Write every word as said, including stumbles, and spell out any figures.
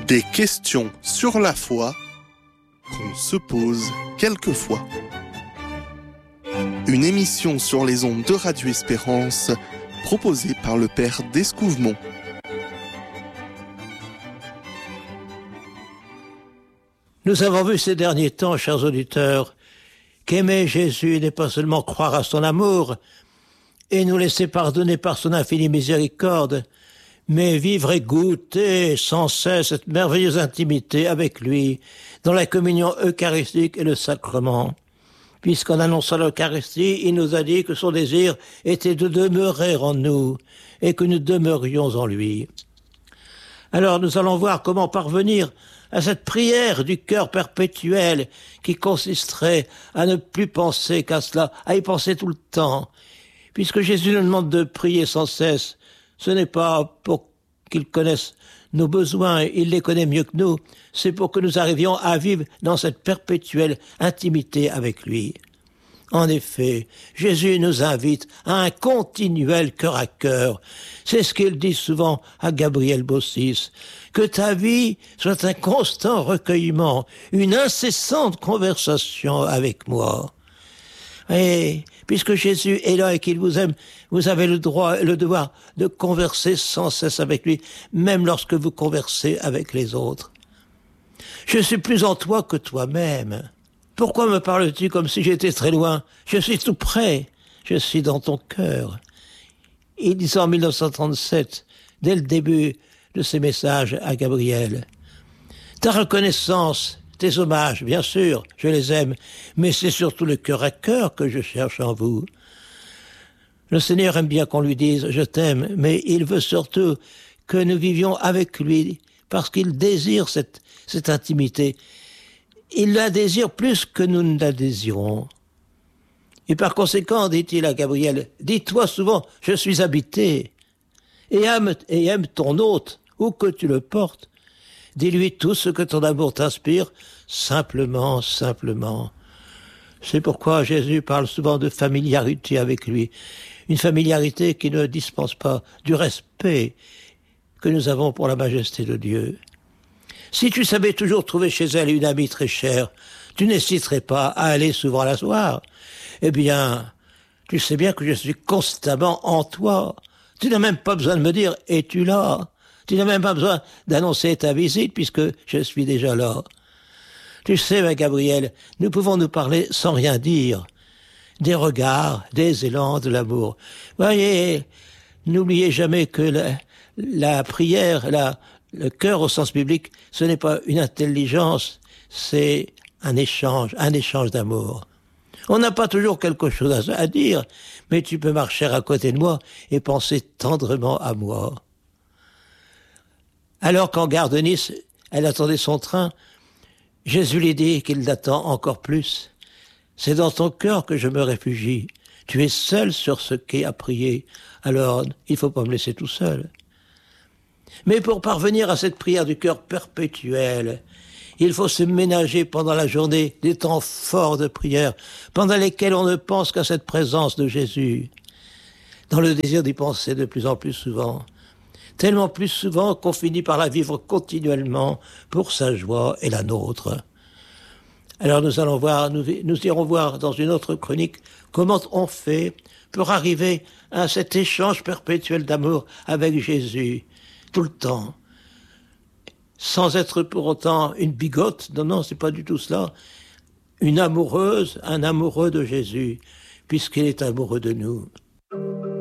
Des questions sur la foi qu'on se pose quelquefois. Une émission sur les ondes de Radio Espérance proposée par le Père d'Escouvemont. Nous avons vu ces derniers temps, chers auditeurs, qu'aimer Jésus n'est pas seulement croire à son amour et nous laisser pardonner par son infinie miséricorde, mais vivre et goûter sans cesse cette merveilleuse intimité avec lui dans la communion eucharistique et le sacrement. Puisqu'en annonçant l'Eucharistie, il nous a dit que son désir était de demeurer en nous et que nous demeurions en lui. Alors nous allons voir comment parvenir à cette prière du cœur perpétuel qui consisterait à ne plus penser qu'à cela, à y penser tout le temps. Puisque Jésus nous demande de prier sans cesse, ce n'est pas pour qu'il connaisse nos besoins, il les connaît mieux que nous, c'est pour que nous arrivions à vivre dans cette perpétuelle intimité avec lui. En effet, Jésus nous invite à un continuel cœur à cœur. C'est ce qu'il dit souvent à Gabriel Bossis. Que ta vie soit un constant recueillement, une incessante conversation avec moi. Et puisque Jésus est là et qu'il vous aime, vous avez le droit et le devoir de converser sans cesse avec lui, même lorsque vous conversez avec les autres. Je suis plus en toi que toi-même. Pourquoi me parles-tu comme si j'étais très loin? Je suis tout près, je suis dans ton cœur. Il dit ça en mille neuf cent trente-sept, dès le début de ses messages à Gabriel. Ta reconnaissance, tes hommages, bien sûr, je les aime, mais c'est surtout le cœur à cœur que je cherche en vous. Le Seigneur aime bien qu'on lui dise « je t'aime », mais il veut surtout que nous vivions avec lui, parce qu'il désire cette, cette intimité. Il la désire plus que nous ne la désirons. Et par conséquent, dit-il à Gabriel, « dis-toi souvent, je suis habité, et aime, et aime ton hôte, où que tu le portes. Dis-lui tout ce que ton amour t'inspire, simplement, simplement. » C'est pourquoi Jésus parle souvent de familiarité avec lui. Une familiarité qui ne dispense pas du respect que nous avons pour la majesté de Dieu. Si tu savais toujours trouver chez elle une amie très chère, tu n'hésiterais pas à aller souvent la voir. Eh bien, tu sais bien que je suis constamment en toi. Tu n'as même pas besoin de me dire « es-tu là ?» Tu n'as même pas besoin d'annoncer ta visite puisque je suis déjà là. Tu sais, ma Gabriel, nous pouvons nous parler sans rien dire. Des regards, des élans de l'amour. Voyez, n'oubliez jamais que la, la prière, la, le cœur au sens biblique, ce n'est pas une intelligence, c'est un échange, un échange d'amour. On n'a pas toujours quelque chose à, à dire, mais tu peux marcher à côté de moi et penser tendrement à moi. Alors qu'en gare de Nice, elle attendait son train, Jésus lui dit qu'il l'attend encore plus. C'est dans ton cœur que je me réfugie. Tu es seul sur ce quai à prier. Alors, il ne faut pas me laisser tout seul. Mais pour parvenir à cette prière du cœur perpétuel, il faut se ménager pendant la journée des temps forts de prière, pendant lesquels on ne pense qu'à cette présence de Jésus, dans le désir d'y penser de plus en plus souvent. Tellement plus souvent qu'on finit par la vivre continuellement pour sa joie et la nôtre. Alors nous allons voir, nous, nous irons voir dans une autre chronique comment on fait pour arriver à cet échange perpétuel d'amour avec Jésus, tout le temps, sans être pour autant une bigote. Non, non, c'est pas du tout cela. Une amoureuse, un amoureux de Jésus, puisqu'il est amoureux de nous.